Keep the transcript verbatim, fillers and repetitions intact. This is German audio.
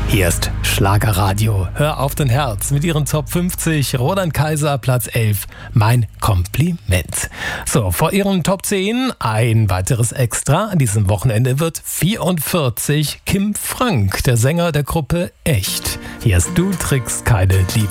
Hier ist Schlagerradio. Hör auf dein Herz mit ihren Top fünfzig. Roland Kaiser, Platz elf. Mein Kompliment. So, vor ihren Top zehn ein weiteres Extra. An diesem Wochenende wird vierundvierzig. Kim Frank, der Sänger der Gruppe Echt. Hier ist Du trickst keine Liebe.